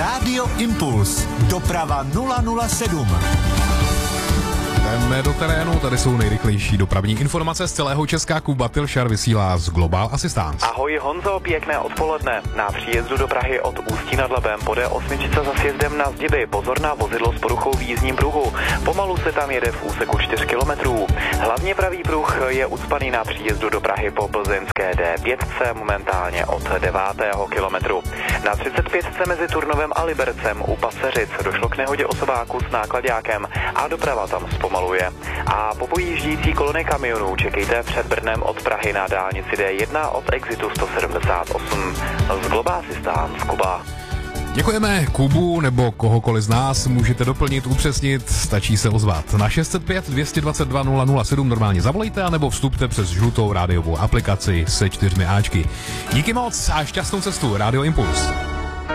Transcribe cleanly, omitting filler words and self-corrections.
Rádio Impuls. Doprava 007. Jdeme do terénu, tady jsou nejrychlejší dopravní informace z celého Česka. Kuba Tilšar vysílá z Global Assistance. Ahoj Honzo, pěkné odpoledne. Na příjezdu do Prahy od Ústí nad Labem po D8 za sjezdem na Zdiby. Pozor na vozidlo s poruchou v jízdním pruhu. Pomalu se tam jede v úseku 4 kilometrů. Hlavně pravý pruh je ucpaný na příjezdu do Prahy po plzeňské D5 momentálně od 9. kilometru. Na 35 mezi Turnovem a Libercem u Paseřic došlo k nehodě osobáku s náklaďákem a doprava tam zpomaluje. A po pojíždějící kolony kamionů čekejte před Brnem od Prahy na dálnici D1 od exitu 178. Z Global Assistance, Kuba. Děkujeme. Kubu nebo kohokoliv z nás můžete doplnit, upřesnit, stačí se ozvat na 605 222 007, normálně zavolejte, anebo vstupte přes žlutou rádiovou aplikaci se 4 áčky. Díky moc a šťastnou cestu, Radio Impuls.